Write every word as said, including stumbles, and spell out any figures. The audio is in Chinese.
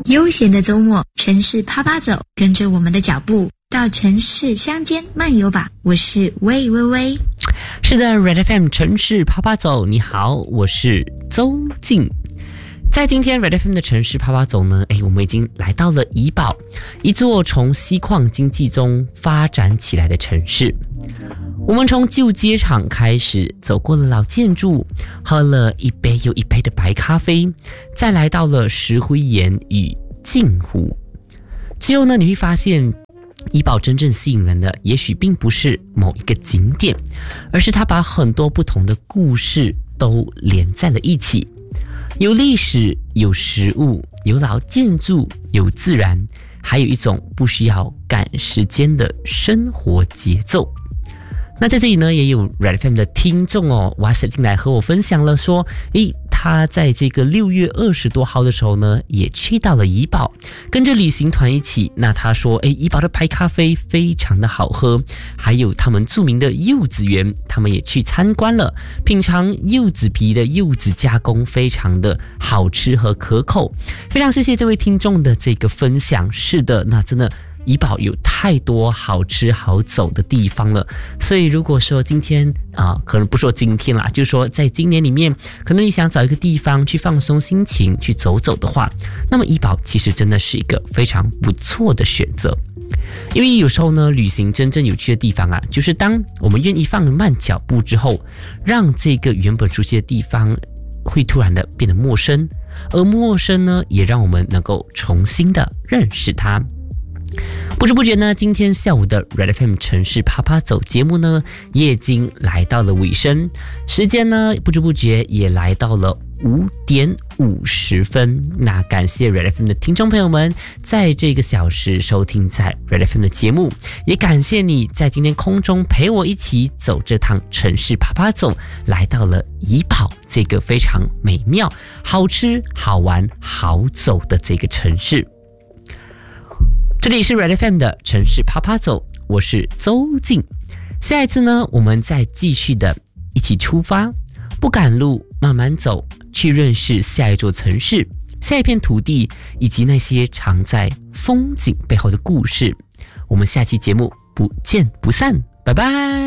悠闲的周末，城市趴趴走，跟着我们的脚步到城市乡间漫游吧。我是魏微微。 是的 Red F M 城市趴趴走，你好，我是周静。在今天 Red F M 的城市趴趴走呢，诶，我们已经来到了怡保，一座从锡矿经济中发展起来的城市。我们从旧街场开始，走过了老建筑，喝了一杯又一杯的白咖啡，再来到了石灰岩与镜湖。之后呢，你会发现怡保真正吸引人的也许并不是某一个景点，而是它把很多不同的故事都连在了一起，有历史，有食物，有老建筑，有自然，还有一种不需要赶时间的生活节奏。那在这里呢，也有 Red F M 的听众哦 WhatsApp 进来和我分享了说，诶，他在这个六月二十多号的时候呢，也去到了怡保，跟着旅行团一起。那他说，诶，怡保的白咖啡非常的好喝，还有他们著名的柚子园，他们也去参观了，品尝柚子皮的柚子加工非常的好吃和可口。非常谢谢这位听众的这个分享。是的，那真的怡保有太多好吃好走的地方了，所以如果说今天啊、呃，可能不说今天啦，就是说在今年里面，可能你想找一个地方去放松心情，去走走的话，那么怡保其实真的是一个非常不错的选择。因为有时候呢，旅行真正有趣的地方啊，就是当我们愿意放慢脚步之后，让这个原本熟悉的地方会突然的变得陌生，而陌生呢，也让我们能够重新的认识它。不知不觉呢，今天下午的 Red F M 城市趴趴走节目呢，也已经来到了尾声，时间呢不知不觉也来到了五点五十分。那感谢 Red F M 的听众朋友们在这个小时收听在 Red F M 的节目，也感谢你在今天空中陪我一起走这趟城市趴趴走，来到了怡保这个非常美妙、好吃、好玩、好走的这个城市。这里是 Red F M 的城市趴趴走，我是周静。下一次呢，我们再继续的一起出发，不赶路，慢慢走，去认识下一座城市、下一片土地，以及那些藏在风景背后的故事。我们下期节目不见不散，拜拜。